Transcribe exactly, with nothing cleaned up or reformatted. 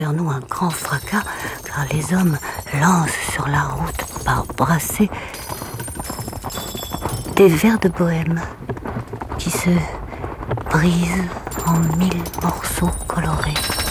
Vers nous un grand fracas, car les hommes lancent sur la route par brassées des vers de bohème qui se brisent en mille morceaux colorés.